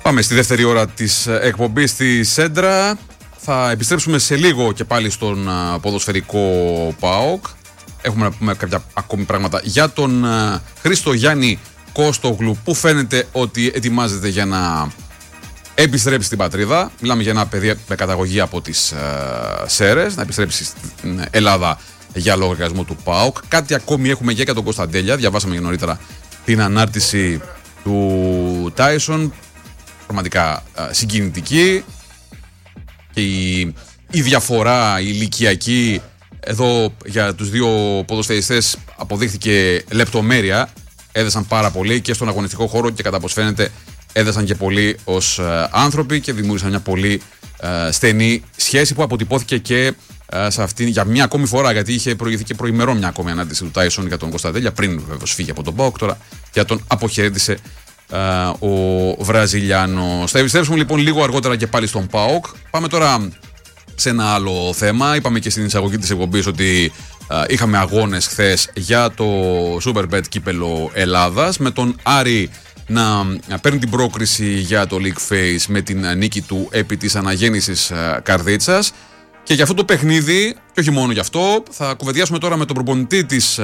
Πάμε στη δεύτερη ώρα της εκπομπής στη Σέντρα. Θα επιστρέψουμε σε λίγο και πάλι στον ποδοσφαιρικό ΠΑΟΚ. Έχουμε να πούμε κάποια ακόμη πράγματα για τον Χρήστο Γιάννη Κώστογλου, που φαίνεται ότι ετοιμάζεται για να επιστρέψει στην πατρίδα. Μιλάμε για ένα παιδί με καταγωγή από τις Σέρρες, να επιστρέψει στην Ελλάδα για λογαριασμό του ΠΑΟΚ. Κάτι ακόμη έχουμε για τον Κωνσταντέλια. Διαβάσαμε και νωρίτερα την ανάρτηση του Τάισον. Πραγματικά συγκινητική. Και η διαφορά, η ηλικιακή εδώ για τους δύο ποδοσφαιριστές αποδείχθηκε λεπτομέρεια. Έδεσαν πάρα πολύ και στον αγωνιστικό χώρο και κατά πως φαίνεται έδεσαν και πολύ ως άνθρωποι και δημιούργησαν μια πολύ στενή σχέση που αποτυπώθηκε και σε αυτήν για μια ακόμη φορά, γιατί είχε προηγηθεί και προημερών μια ακόμη ανάρτηση του Τάισον για τον Κωνσταντέλια πριν βέβαια φύγει από τον ΠΑΟΚ. Τώρα για τον αποχαιρέτησε ο Βραζιλιάνος. Θα επιστρέψουμε λοιπόν λίγο αργότερα και πάλι στον ΠΑΟΚ. Πάμε τώρα σε ένα άλλο θέμα. Είπαμε και στην εισαγωγή της εκπομπής ότι είχαμε αγώνες χθες για το Superbet Κύπελλο Ελλάδας, με τον Άρη να παίρνει την πρόκριση για το League Phase με την νίκη του επί της αναγέννησης Καρδίτσας. Και για αυτό το παιχνίδι, και όχι μόνο γι' αυτό, θα κουβεντιάσουμε τώρα με τον προπονητή της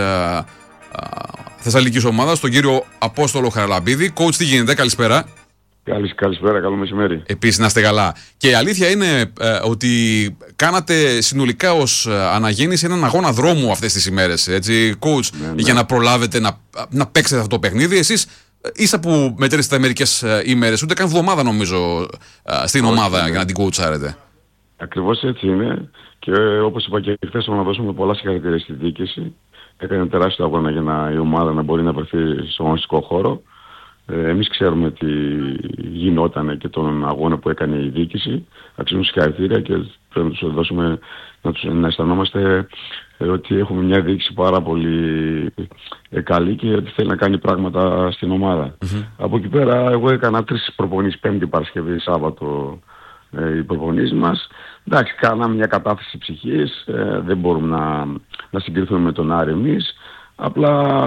θεσσαλικής ομάδας, τον κύριο Απόστολο Χαραλαμπίδη. Coach, τι γίνεται, καλησπέρα. Καλησπέρα, καλό μεσημέρι. Επίσης να είστε καλά. Και η αλήθεια είναι ότι κάνατε συνολικά ως αναγέννηση έναν αγώνα δρόμου αυτές τις ημέρες, έτσι, coach, για να προλάβετε να παίξετε αυτό το παιχνίδι. Εσείς ίσα που μετρήσετε μερικές ημέρες, ούτε καν εβδομάδα νομίζω στην ομάδα για να την coachάρετε. Ακριβώς έτσι είναι. Και όπως είπα και χθες, να δώσουμε πολλά συγχαρητήρια στη διοίκηση. Έκανε τεράστιο αγώνα για η ομάδα να μπορεί να βρεθεί στον αγωνιστικό χώρο. Εμείς ξέρουμε τι γινόταν και τον αγώνα που έκανε η διοίκηση. Αξίζουν συγχαρητήρια και πρέπει να τους δώσουμε, να αισθανόμαστε ότι έχουμε μια διοίκηση πάρα πολύ καλή και ότι θέλει να κάνει πράγματα στην ομάδα. Από εκεί πέρα, εγώ έκανα 3 προπονήσεις, Πέμπτη, Παρασκευή, Σάββατο, οι προπονήσεις μας. Εντάξει, κάναμε μια κατάθεση ψυχής, δεν μπορούμε να συγκριθούμε με τον Άρη εμείς. Απλά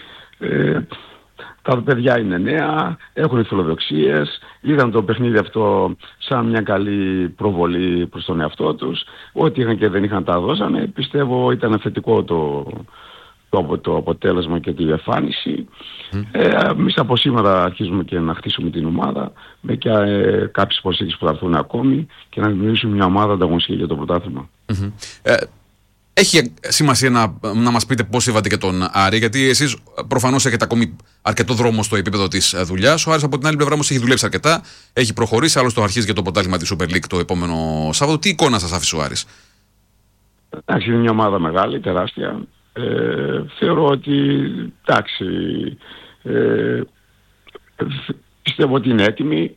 τα παιδιά είναι νέα, έχουν φιλοδοξίες, είδαν το παιχνίδι αυτό σαν μια καλή προβολή προς τον εαυτό τους. Ό,τι είχαν και δεν είχαν τα δώσανε. Πιστεύω ήταν θετικό το αποτέλεσμα και τη εμφάνιση. Εμείς από σήμερα αρχίζουμε και να χτίσουμε την ομάδα με και κάποιες προσέγγισεις που θα έρθουν ακόμη και να δημιουργήσουμε μια ομάδα ανταγωνιστική για το πρωτάθλημα. Έχει σημασία να μας πείτε πώς είδατε και τον Άρη, γιατί εσείς προφανώς έχετε ακόμη αρκετό δρόμο στο επίπεδο της δουλειάς. Ο Άρης από την άλλη πλευρά όμως έχει δουλέψει αρκετά, έχει προχωρήσει, άλλωστε το αρχίζει για το πρωτάθλημα της Super League το επόμενο Σάββατο. Τι εικόνα σας άφησε ο Άρης? Εντάξει, είναι μια ομάδα μεγάλη, τεράστια. Θεωρώ ότι εντάξει, πιστεύω ότι είναι έτοιμη.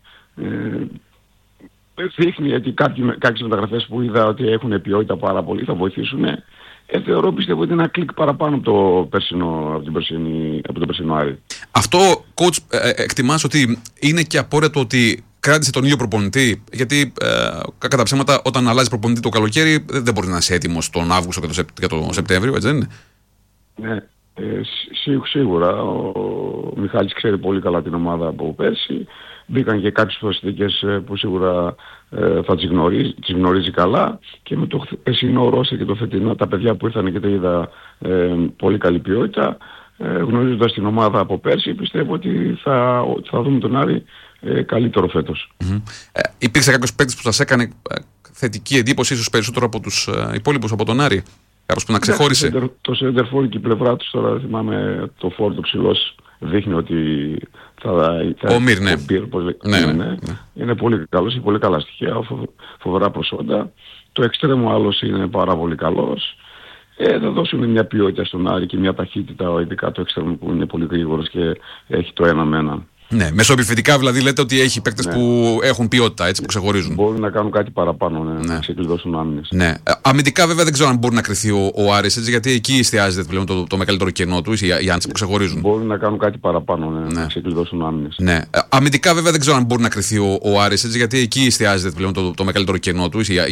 Δείχνει ότι κάποιες μεταγραφές που είδα ότι έχουν ποιότητα πάρα πολύ θα βοηθήσουν. Πιστεύω ότι είναι ένα κλικ παραπάνω από το περσινό Άρη. Αυτό, coach, εκτιμάς ότι είναι και απόρριτο ότι κράτησε τον ίδιο προπονητή? Γιατί κατά ψέματα όταν αλλάζει προπονητή το καλοκαίρι δεν μπορεί να είσαι έτοιμος τον Αύγουστο και τον Σεπτέμβριο, έτσι δεν είναι? Ναι, σίγουρα. Ο Μιχάλης ξέρει πολύ καλά την ομάδα από πέρσι. Μπήκαν και κάποιες προσθήκες που σίγουρα θα τις γνωρίζει καλά, και με το περσινό Ρώσα και το φετινό, τα παιδιά που ήρθαν και τα είδα πολύ καλή ποιότητα. Γνωρίζοντας την ομάδα από πέρσι, πιστεύω ότι θα δούμε τον Άρη καλύτερο φέτος. Υπήρξε κάποιος παίκτης που σας έκανε θετική εντύπωση, ίσως περισσότερο από τους υπόλοιπους, από τον Άρη? Κάπως που να ξεχώρισε? Το σέντερφορ και η πλευρά τους, τώρα θυμάμαι το φόρ του ψηλός, δείχνει ότι ο Μύρ, ναι. Είναι πολύ καλός, έχει πολύ καλά στοιχεία, φοβερά προσόντα. Το εξτρέμο άλλος είναι πάρα πολύ καλός. Θα δώσουν μια ποιότητα στον Άρη και μια ταχύτητα, ειδικά το εξτρέμο που είναι πολύ γρήγορος και έχει το 1-1. Ναι, μεσοεπιθετικά δηλαδή λέτε ότι έχει παίκτες που έχουν ποιότητα, έτσι, που ξεχωρίζουν. Μπορούν να κάνουν κάτι παραπάνω, να ξεκλειδώσουν άμυνες. Ναι. Αμυντικά βέβαια δεν ξέρω αν μπορεί να κρυθεί ο Άρης, έτσι, γιατί εκεί εστιάζεται πλέον το μεγαλύτερο κενό του, οι άντρες που ξεχωρίζουν. Μπορούν να κάνουν κάτι παραπάνω, να ξεκλειδώσουν άμυνες. Ναι. Αμυντικά βέβαια δεν ξέρω αν μπορεί να κρυθεί ο Άρης, έτσι, γιατί εκεί εστιάζεται πλέον το μεγαλύτερο κενό του,